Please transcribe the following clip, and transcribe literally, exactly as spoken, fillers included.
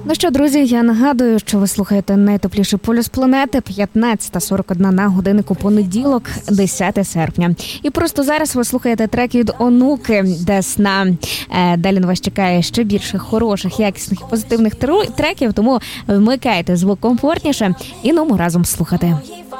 Ну що, друзі, я нагадую, що ви слухаєте найтепліший полюс планети, п'ятнадцята сорок одна на годиннику, понеділок, десяте серпня. І просто зараз ви слухаєте трек від Онуки Десна. Е, далі на вас чекає ще більше хороших, якісних і позитивних треків, тому вмикайте звук комфортніше і ну разом слухати.